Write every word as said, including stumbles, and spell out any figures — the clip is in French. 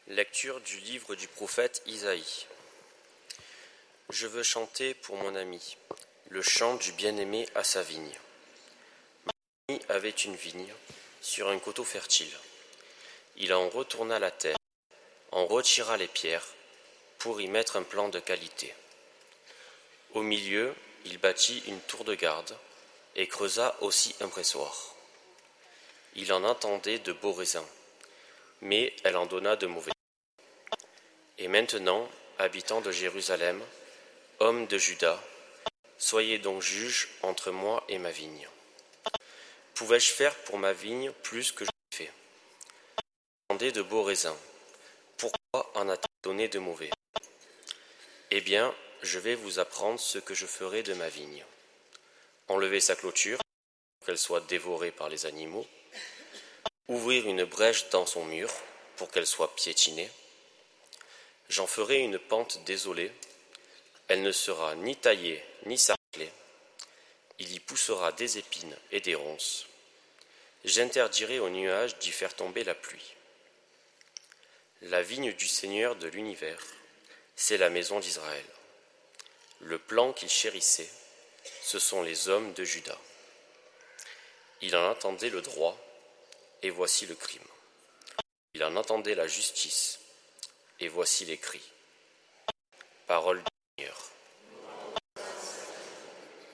Lecture du livre du prophète Isaïe. Je veux chanter pour mon ami, le chant du bien-aimé à sa vigne. Mon ami avait une vigne sur un coteau fertile. Il en retourna la terre, en retira les pierres, pour y mettre un plan de qualité. Au milieu, il bâtit une tour de garde et creusa aussi un pressoir. Il en attendait de beaux raisins, mais elle en donna de mauvais. Et maintenant, habitants de Jérusalem, hommes de Juda, soyez donc juges entre moi et ma vigne. Pouvais-je faire pour ma vigne plus que je l'ai fait? Attendez de beaux raisins, pourquoi en a-t-il donné de mauvais? Eh bien, je vais vous apprendre ce que je ferai de ma vigne. Enlever sa clôture, pour qu'elle soit dévorée par les animaux, ouvrir une brèche dans son mur, pour qu'elle soit piétinée. J'en ferai une pente désolée, elle ne sera ni taillée ni sarclée, il y poussera des épines et des ronces. J'interdirai aux nuages d'y faire tomber la pluie. La vigne du Seigneur de l'univers, c'est la maison d'Israël. Le plan qu'il chérissait, ce sont les hommes de Juda. Il en attendait le droit, et voici le crime. Il en attendait la justice, et voici les cris. Parole du Seigneur.